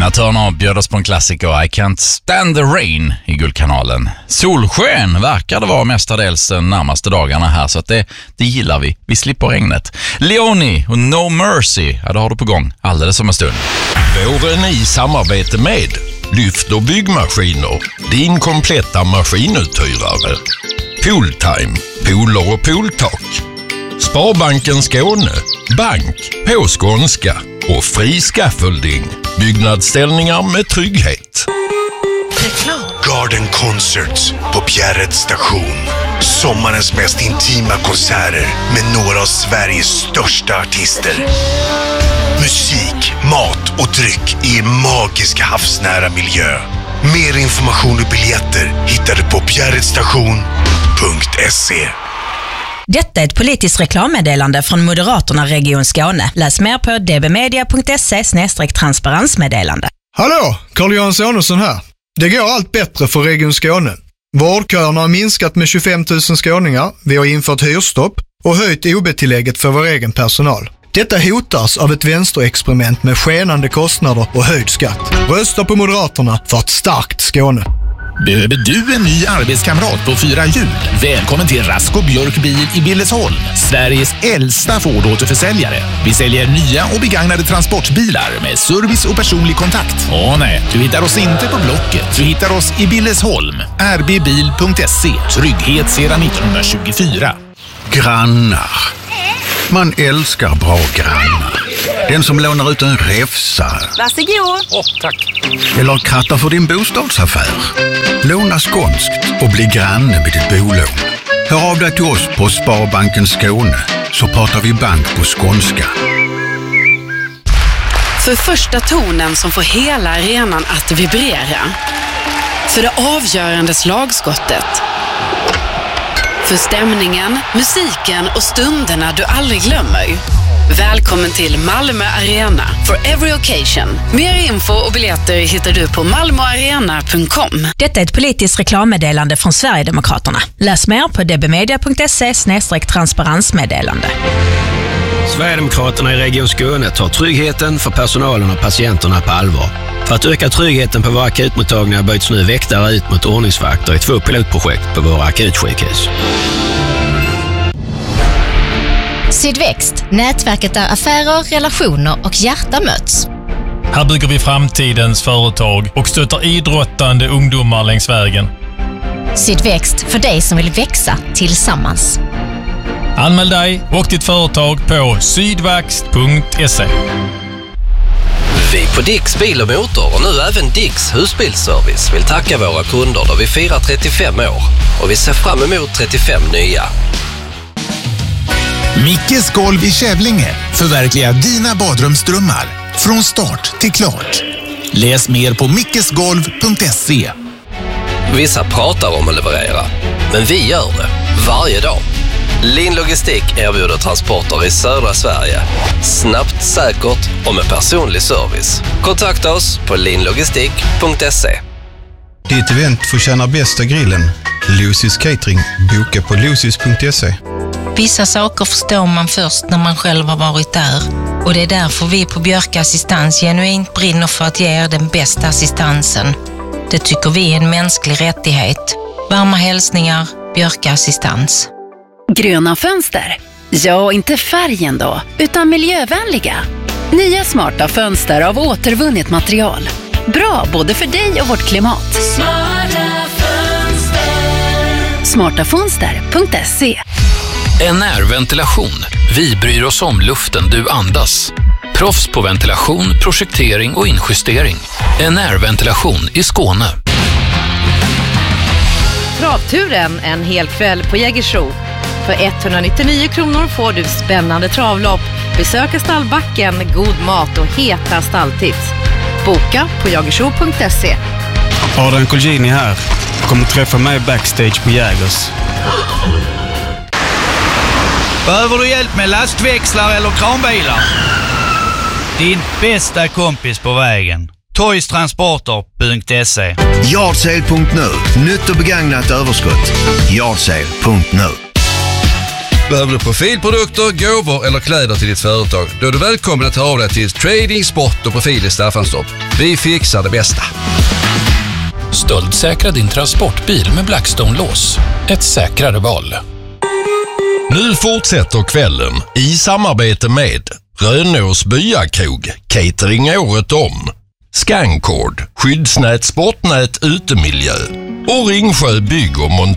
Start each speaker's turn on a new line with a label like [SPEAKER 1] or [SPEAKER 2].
[SPEAKER 1] Tina Turner bjöd oss på en klassiker, I Can't Stand the Rain i Guldkanalen. Solsken verkar det vara mestadels de närmaste dagarna här, så att det gillar vi. Vi slipper regnet. Leoni och No Mercy, ja, det har du på gång alldeles om en stund.
[SPEAKER 2] Våren i samarbete med Lyft och byggmaskiner, din kompletta maskinuthyrare. Pooltime, pooler och pooltak. Sparbanken Skåne, bank på skånska och fri scaffolding. Byggnadsställningar med trygghet.
[SPEAKER 3] Garden Concerts på Bjärred station. Sommarens mest intima konserter med några av Sveriges största artister. Musik, mat och dryck i magiska havsnära miljö. Mer information och biljetter hittar du på bjärredstation.se.
[SPEAKER 4] Detta är ett politiskt reklammeddelande från Moderaterna Region Skåne. Läs mer på dbmedia.se/transparensmeddelande.
[SPEAKER 5] Hallå, Carl-Johan Sonesson här. Det går allt bättre för Region Skåne. Vårdköerna har minskat med 25 000 skåningar. Vi har infört hyrstopp och höjt OB-tillägget för vår egen personal. Detta hotas av ett vänsterexperiment med skenande kostnader och höjd skatt. Rösta på Moderaterna för ett starkt Skåne.
[SPEAKER 6] Behöver du en ny arbetskamrat på 4 hjul? Välkommen till Rasko Björk Bil i Billesholm, Sveriges äldsta Ford-återförsäljare. Vi säljer nya och begagnade transportbilar med service och personlig kontakt. Nej, du hittar oss inte på Blocket. Du hittar oss i Billesholm. rbbil.se. Trygghet sedan 1924.
[SPEAKER 7] Grannar. Man älskar bra grannar. Den som lånar ut en räfsa.
[SPEAKER 8] Varsågod.
[SPEAKER 7] Tack. Eller krattar för din bostadsaffär. Låna skånskt och bli granne med ditt bolån. Hör av dig till oss på Sparbanken Skåne, så pratar vi bank på skånska.
[SPEAKER 8] För första tonen som får hela arenan att vibrera. För det avgörande slagskottet. För stämningen, musiken och stunderna du aldrig glömmer. Välkommen till Malmö Arena for every occasion. Mer info och biljetter hittar du på malmoarena.com.
[SPEAKER 4] Detta är ett politiskt reklammeddelande från Sverigedemokraterna. Läs mer på dbmedia.se/transparensmeddelande.
[SPEAKER 9] Sverigedemokraterna i Region Skåne tar tryggheten för personalen och patienterna på allvar. För att öka tryggheten på våra akutmottagningar byts nu väktare ut mot ordningsvakter i 2 pilotprojekt på våra akutsjukhus.
[SPEAKER 10] Sydväxt, nätverket där affärer, relationer och hjärta möts.
[SPEAKER 11] Här bygger vi framtidens företag och stöttar idrottande ungdomar längs vägen.
[SPEAKER 10] Sydväxt, för dig som vill växa tillsammans.
[SPEAKER 11] Anmäl dig och ditt företag på sydvaxt.se.
[SPEAKER 12] Vi på Dicks bil och motor och nu även Dicks husbilsservice vill tacka våra kunder då vi firar 35 år och vi ser fram emot 35 nya.
[SPEAKER 6] Mickes golv i Kävlinge förverkligar dina badrumsdrömmar från start till klart. Läs mer på mickesgolv.se.
[SPEAKER 12] Vissa pratar om att leverera, men vi gör det varje dag. Lin Logistik erbjuder transporter i södra Sverige. Snabbt, säkert och med personlig service. Kontakta oss på linlogistik.se.
[SPEAKER 13] Ditt event förtjänar bästa grillen. Lucy's Catering. Boka på lucys.se.
[SPEAKER 14] Vissa saker förstår man först när man själv har varit där. Och det är därför vi på Björk Assistans genuint brinner för att ge er den bästa assistansen. Det tycker vi är en mänsklig rättighet. Varma hälsningar, Björk Assistans.
[SPEAKER 8] Gröna fönster? Ja, inte färgen då, utan miljövänliga. Nya smarta fönster av återvunnet material. Bra både för dig och vårt klimat.
[SPEAKER 15] Smarta fönster.
[SPEAKER 8] Smartafönster.se.
[SPEAKER 16] NR-ventilation. Vi bryr oss om luften du andas. Proffs på ventilation, projektering och injustering. NR-ventilation i Skåne.
[SPEAKER 17] Travturen en hel kväll på Jägersro. För 199 kronor får du spännande travlopp, besöka stallbacken, god mat och heta stalltips. Boka på jagersro.se.
[SPEAKER 18] Adrian Colgjini här. Kommer träffa mig backstage på Jägers.
[SPEAKER 19] Behöver du hjälp med lastväxlar eller kranbilar? Din bästa kompis på vägen. Toystransporter.se.
[SPEAKER 20] Yardsale.nu. Nytt och begagnat överskott. Yardsale.nu. Behöver du profilprodukter, gåvor eller kläder till ditt företag? Då är du välkommen att höra av dig till Trading, Sport och Profil i Staffanstorp. Vi fixar det bästa.
[SPEAKER 16] Stöldsäkra din transportbil med Blackstone-lås. Ett säkrare val.
[SPEAKER 2] Nu fortsätter kvällen i samarbete med Rönås Byakrog, catering året om, Scancord, skyddsnät, sportnät, utemiljö och Ringsjö bygg och